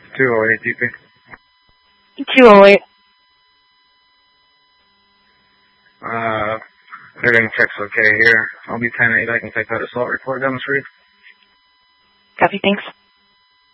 208 DP. 208. Everything checks okay here. I'll be 10-8. I can take that assault report down the street. Copy, thanks.